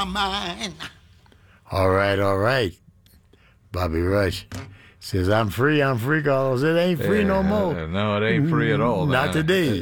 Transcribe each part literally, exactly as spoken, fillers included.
my mind. All right, all right. Bobby Rush says, I'm free, I'm free, Carlos. It ain't free yeah, no more. No, it ain't free at all. Not man. today.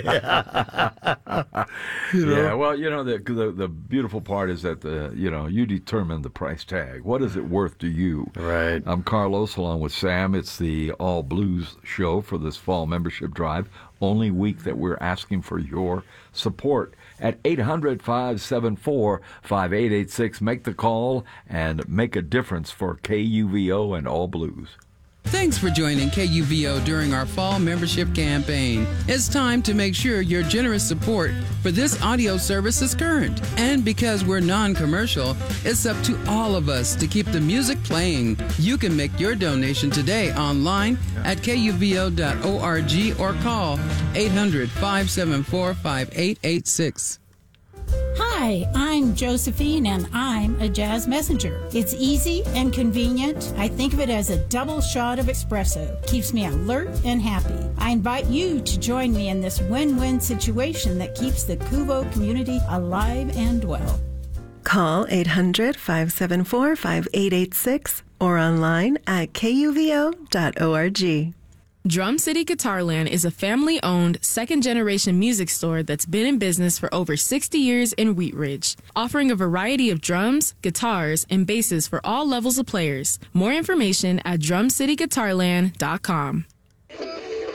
you know? Yeah, well, you know, the, the the beautiful part is that, the you know, you determine the price tag. What is it worth to you? Right. I'm Carlos, along with Sam. It's the All Blues show for this fall membership drive. Only week that we're asking for your support. At eight hundred, five seven four, five eight eight six, make the call and make a difference for K U V O and All Blues. Thanks for joining K U V O during our fall membership campaign. It's time to make sure your generous support for this audio service is current. And because we're non-commercial, it's up to all of us to keep the music playing. You can make your donation today online at K U V O dot org or call eight hundred, five seven four, five eight eight six. Hi, I'm Josephine, and I'm a jazz messenger. It's easy and convenient. I think of it as a double shot of espresso. Keeps me alert and happy. I invite you to join me in this win-win situation that keeps the Kuvo community alive and well. Call eight hundred, five seven four, five eight eight six or online at K U V O dot org. Drum City Guitarland is a family-owned, second-generation music store that's been in business for over sixty years in Wheat Ridge, offering a variety of drums, guitars, and basses for all levels of players. More information at drum city guitarland dot com.